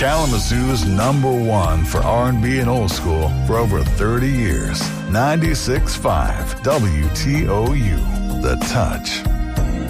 Kalamazoo's #1 for R&B and old school for over 30 years. 96.5 WTOU. The Touch.